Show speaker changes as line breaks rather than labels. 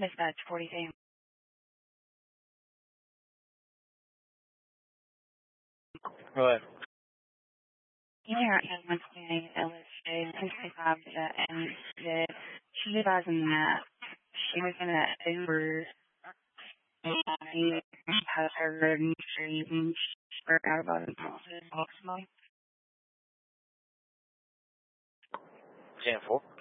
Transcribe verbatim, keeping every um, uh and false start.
Dispatch forty-two.
Go ahead.
Here at Wednesday, L S J sixty-five, and that she advised me that she was going to Uber and past her road in the street and she out about it approximately.
ten four.